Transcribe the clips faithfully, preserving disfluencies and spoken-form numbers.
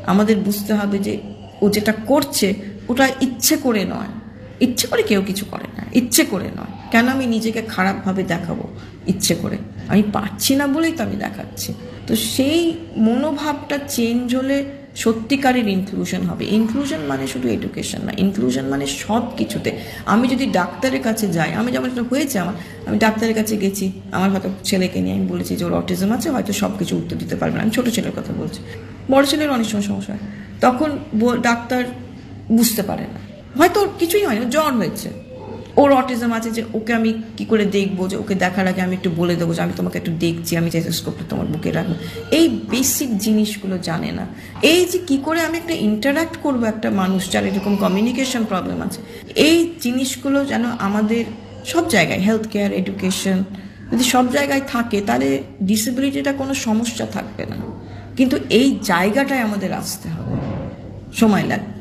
আমাদের বুঝতে হবে যে ও যেটা করছে ওটা ইচ্ছে করে নয়, ইচ্ছে করে কেউ কিছু করে না, ইচ্ছে করে নয়। কেন আমি নিজেকে খারাপভাবে দেখাবো ইচ্ছে করে? আমি পারছি না বলেই তো আমি দেখাচ্ছি। তো সেই মনোভাবটা চেঞ্জ হলে সত্যিকারের ইনক্লুশন হবে। ইনক্লুশন মানে শুধু এডুকেশন না, ইনক্লুশন মানে সব কিছুতে। আমি যদি ডাক্তারের কাছে যাই, আমি যেমন এটা হয়েছে আমার, আমি ডাক্তারের কাছে গেছি, আমার হয়তো ছেলেকে নিয়ে আমি বলেছি যে ওর অটিজম আছে, হয়তো সব কিছু উত্তর দিতে পারবে না, আমি ছোটো ছেলের কথা বলছি, বড় ছেলের অনেক সময় সমস্যা হয়, তখন ডাক্তার বুঝতে পারে না, হয়তো ওর কিছুই হয়নি, জ্বর হয়েছে, ওর অটিজম আছে, যে ওকে আমি কি করে দেখবো, যে ওকে দেখার আগে আমি একটু বলে দেবো যে আমি তোমাকে একটু দেখছি, আমি স্টেথোস্কোপটা তোমার বুকে রাখবো, এই বেসিক জিনিসগুলো জানে না। এই যে কি করে আমি একটা ইন্টারাক্ট করবো একটা মানুষ যার এরকম কমিউনিকেশন প্রবলেম আছে, এই জিনিসগুলো যেন আমাদের সব জায়গায়, হেলথ কেয়ার, এডুকেশন, যদি সব জায়গায় থাকে তাহলে ডিসেবিলিটিটা কোনো সমস্যা থাকবে না। কিন্তু এই জায়গাটায় আমাদের আসতে হবে, সময় লাগবে।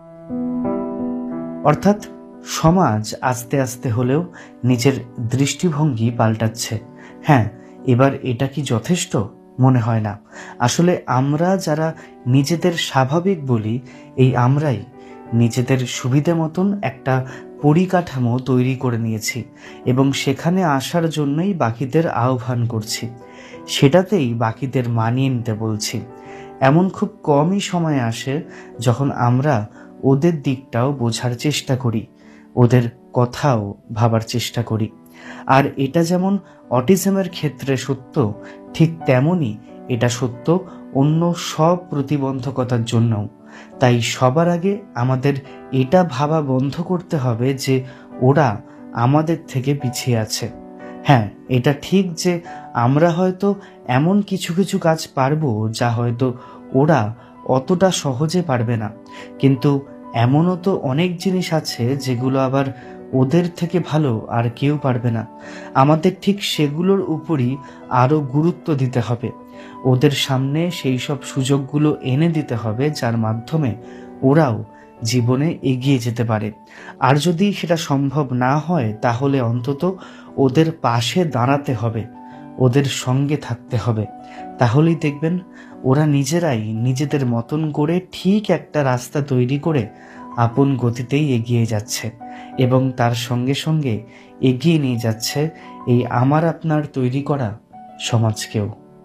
অর্থাৎ সমাজ আস্তে আস্তে হলেও নিজের দৃষ্টিভঙ্গি পাল্টাচ্ছে। হ্যাঁ, এবার এটা কি যথেষ্ট? মনে হয় না। আসলে আমরা যারা নিজেদের স্বাভাবিক বলি, এই আমরাই নিজেদের সুবিধে মতন একটা পরিকাঠামো তৈরি করে নিয়েছি এবং সেখানে আসার জন্যই বাকিদের আহ্বান করছি, সেটাতেই বাকিদের মানিয়ে নিতে বলছি। এমন খুব কমই সময় আসে যখন আমরা ওদের দিকটাও বোঝার চেষ্টা করি, ওদের কথাও ভাবার চেষ্টা করি। আর এটা যেমন অটিজমের ক্ষেত্রে সত্য, ঠিক তেমনই এটা সত্য অন্য সব প্রতিবন্ধকতার জন্যও। তাই সবার আগে আমাদের এটা ভাবা বন্ধ করতে হবে যে ওরা আমাদের থেকে পিছিয়ে আছে। হ্যাঁ, এটা ঠিক যে আমরা হয়তো এমন কিছু কিছু কাজ পারবো যা হয়তো ওরা অতটা সহজে পারবে না, কিন্তু এমনও তো অনেক জিনিস আছে যেগুলো আবার ওদের থেকে ভালো আর কেউ পারবে না। আমাদের ঠিক সেগুলোর উপরই আরো গুরুত্ব দিতে হবে, ওদের সামনে সেই সব সুযোগগুলো এনে দিতে হবে যার মাধ্যমে ওরাও জীবনে এগিয়ে যেতে পারে। আর যদি সেটা সম্ভব না হয় তাহলে অন্তত ওদের পাশে দাঁড়াতে হবে, ওদের সঙ্গে থাকতে হবে। তাহলেই দেখবেন ওরা নিজেরাই নিজেদের মতন করে ঠিক একটা রাস্তা তৈরি করে আপন গতিতেই এগিয়ে যাচ্ছে এবং তার সঙ্গে সঙ্গে এগিয়ে নিয়ে যাচ্ছে এই আমার আপনার তৈরি করা সমাজকেও।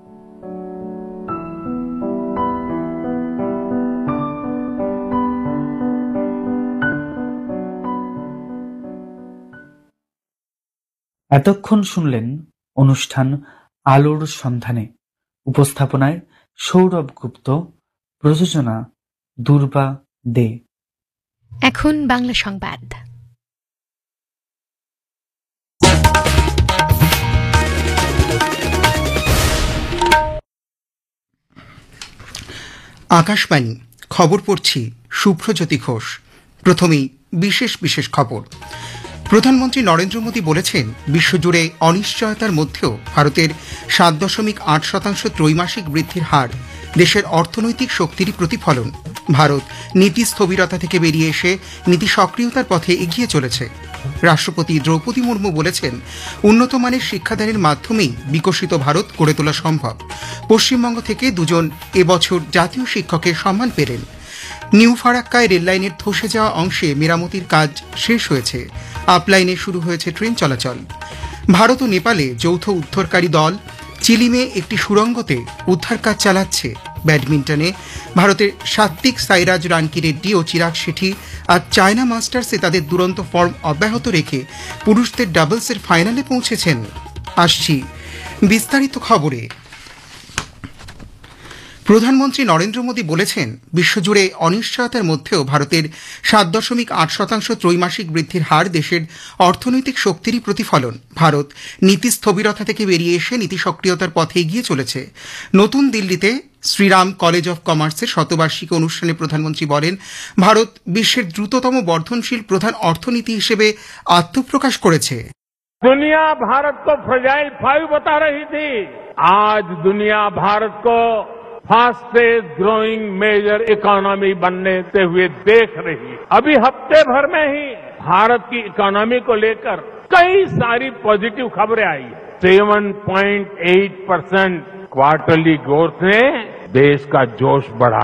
এতক্ষণ শুনলেন অনুষ্ঠান আলোর সন্ধানে। উপস্থাপনায় সৌরভ গুপ্ত, প্রযোজনা দুর্বা দে। এখন বাংলা সংবাদ। আকাশবাণী খবর পড়ছি শুভ্রজ্যোতি ঘোষ। প্রথমেই বিশেষ বিশেষ খবর। প্রধানমন্ত্রী নরেন্দ্র মোদী বলেছেন, বিশ্বজুড়ে অনিশ্চয়তার মধ্যেও ভারতের সাত দশমিক আট শতাংশ ত্রৈমাসিক বৃদ্ধির হার দেশের অর্থনৈতিক শক্তিরই প্রতিফলন। ভারত নীতি স্থবিরতা থেকে বেরিয়ে এসে নীতি সক্রিয়তার পথে এগিয়ে চলেছে। রাষ্ট্রপতি দ্রৌপদী মুর্মু বলেছেন, উন্নত মানের শিক্ষাদানের মাধ্যমেই বিকশিত ভারত গড়ে তোলা সম্ভব। পশ্চিমবঙ্গ থেকে দুজন এবছর জাতীয় শিক্ষকের সম্মান পেলেন। নিউ ফারাক্কায় রেললাইনের ধসে যাওয়া অংশে মেরামতির কাজ শেষ হয়েছে। আপলাইনে শুরু হয়েছে ট্রেন চলাচল। ভারত ও নেপালে যৌথ উদ্ধারকারী দল চিলিমে একটি সুড়ঙ্গতে উদ্ধার কাজ চালাচ্ছে। ব্যাডমিন্টনে ভারতের সাত্বিক সাইরাজ রানকিরেড্ডি ও চিরাগ শেঠি আজ চায়না মাস্টার্সে তাদের দুরন্ত ফর্ম অব্যাহত রেখে পুরুষদের ডাবলসের ফাইনালে পৌঁছেছেন। আসছি বিস্তারিত খবরে। প্রধানমন্ত্রী নরেন্দ্র মোদী বলেছেন, বিশ্বজুড়ে অনিশ্চয়তার মধ্যেও ভারতের সাত দশমিক আট শতাংশ ত্রৈমাসিক বৃদ্ধির হার দেশের অর্থনৈতিক শক্তিরই প্রতিফলন। ভারত নীতি স্থবিরতা থেকে বেরিয়ে এসে নীতি সক্রিয়তার পথে এগিয়ে চলেছে। নতুন দিল্লিতে শ্রীরাম কলেজ অফ কমার্সের শতবার্ষিকী অনুষ্ঠানে প্রধানমন্ত্রী বলেন, ভারত বিশ্বের দ্রুততম বর্ধনশীল প্রধান অর্থনীতি হিসেবে আত্মপ্রকাশ করেছে। दुनिया भारत को फ्रजाइल फाइव बता रही थी, आज दुनिया भारत को फास्टेस्ट ग्रोइंग मेजर इकोनॉमी बनने से हुए देख रही है। अभी हफ्ते भर में ही भारत की इकोनॉमी को लेकर कई सारी पॉजिटिव खबरें आई। सात पॉइंट आठ परसेंट क्वार्टरली ग्रोथ ने देश का जोश बढ़ा